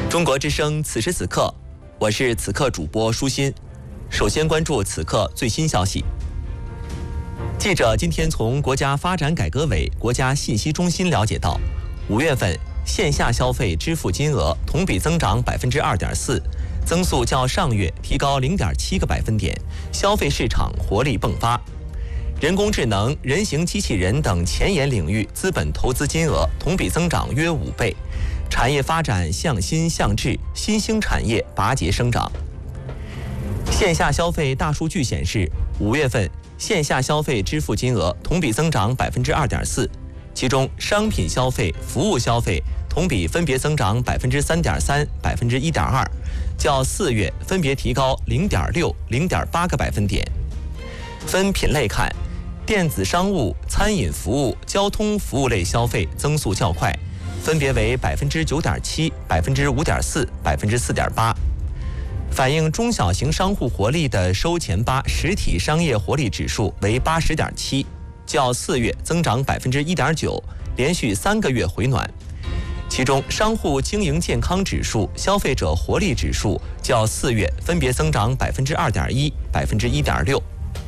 中国之声此时此刻，我是此刻主播舒心。首先关注此刻最新消息。记者今天从国家发展改革委国家信息中心了解到，5月份线下消费支付金额同比增长2.4%，增速较上月提高0.7个百分点，消费市场活力迸发。人工智能、人形机器人等前沿领域资本投资金额同比增长约5倍，产业发展向新向质，新兴产业拔节生长。线下消费大数据显示，5月份线下消费支付金额同比增长2.4%，其中商品消费、服务消费同比分别增长3.3%、1.2%，较4月分别提高0.6、0.8个百分点。分品类看，电子商务、餐饮服务、交通服务类消费增速较快，分别为9.7%、5.4%、4.8%。反映中小型商户活力的收钱吧实体商业活力指数为80.7，较4月增长1.9%，连续3个月回暖。其中，商户经营健康指数、消费者活力指数较4月分别增长2.1%、1.6%。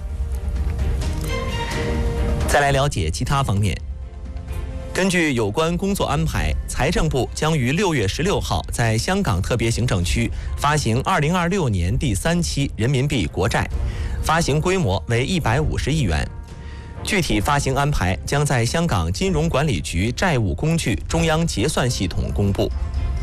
再来了解其他方面。根据有关工作安排，财政部将于6月16号在香港特别行政区发行2026年第3期人民币国债，发行规模为150亿元。具体发行安排将在香港金融管理局债务工具中央结算系统公布。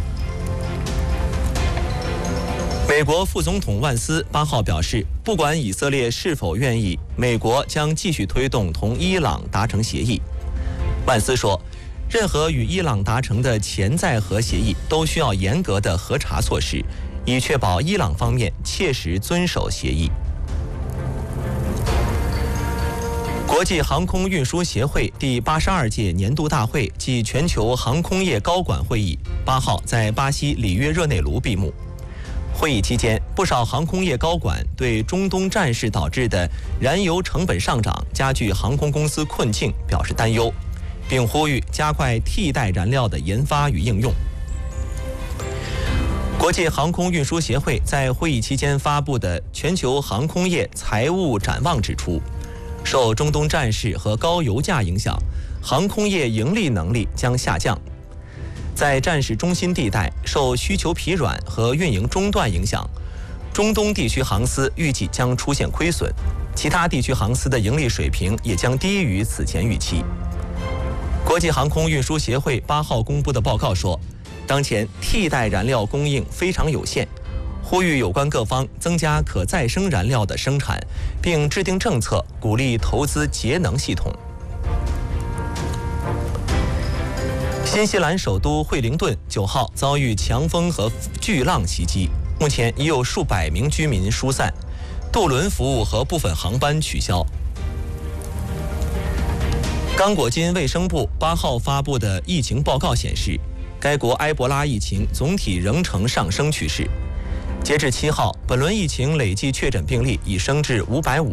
美国副总统万斯8号表示，不管以色列是否愿意，美国将继续推动同伊朗达成协议。万斯说，任何与伊朗达成的潜在核协议都需要严格的核查措施，以确保伊朗方面切实遵守协议。国际航空运输协会第82届年度大会暨全球航空业高管会议8号在巴西里约热内卢闭幕。会议期间，不少航空业高管对中东战事导致的燃油成本上涨加剧航空公司困境表示担忧，并呼吁加快替代燃料的研发与应用。国际航空运输协会在会议期间发布的全球航空业财务展望指出，受中东战事和高油价影响，航空业盈利能力将下降。在战事中心地带受需求疲软和运营中断影响，中东地区航司预计将出现亏损，其他地区航司的盈利水平也将低于此前预期。国际航空运输协会8号公布的报告说，当前替代燃料供应非常有限，呼吁有关各方增加可再生燃料的生产，并制定政策鼓励投资节能系统。新西兰首都惠灵顿9号遭遇强风和巨浪袭击，目前已有数百名居民疏散，渡轮服务和部分航班取消。刚果金卫生部8号发布的疫情报告显示，该国埃博拉疫情总体仍呈上升趋势。截至7号，本轮疫情累计确诊病例已升至550。